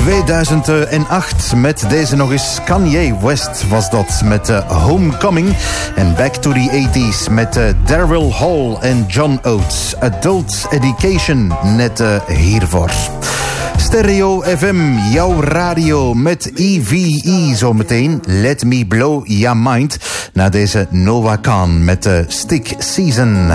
2008 met deze nog eens. Kanye West was dat met Homecoming. En Back to the 80s met Daryl Hall en John Oates. Adult Education, net hiervoor. Stereo FM, jouw radio met EVE zometeen. Let Me Blow Your Mind. Na deze Noah Khan met Stick Season.